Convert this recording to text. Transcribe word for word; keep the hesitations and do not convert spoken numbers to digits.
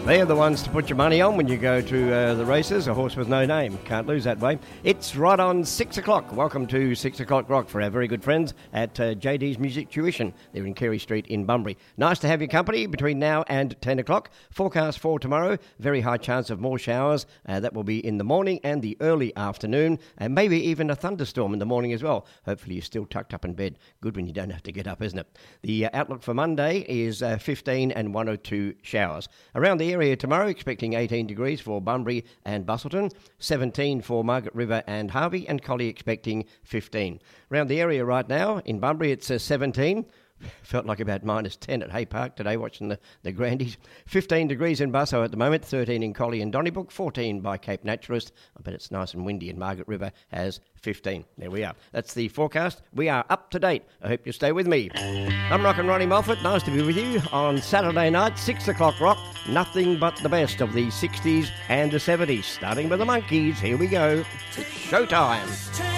They're the ones to put your money on when you go to uh, the races. A horse with no name. Can't lose that way. It's right on six o'clock. Welcome to six o'clock Rock for our very good friends at uh, J D's Music Tuition. They're in Carey Street in Bunbury. Nice to have your company between now and ten o'clock. Forecast for tomorrow. Very high chance of more showers. Uh, that will be in the morning and the early afternoon. And maybe even a thunderstorm in the morning as well. Hopefully you're still tucked up in bed. Good when you don't have to get up, isn't it? The uh, outlook for Monday is uh, fifteen and one oh two showers. Around the area tomorrow, expecting eighteen degrees for Bunbury and Busselton, seventeen for Margaret River and Harvey, and Collie expecting fifteen. Around the area right now, in Bunbury, it's uh, seventeen. Felt like about minus ten at Hay Park today watching the, the Grandies. fifteen degrees in Busso at the moment, thirteen in Collie and Donnybrook, fourteen by Cape Naturalist. I bet it's nice and windy, and Margaret River has fifteen. There we are. That's the forecast. We are up to date. I hope you stay with me. I'm Rock and Ronnie Moffat. Nice to be with you on Saturday night, six o'clock Rock. Nothing but the best of the sixties and the seventies. Starting with the Monkees. Here we go. It's showtime.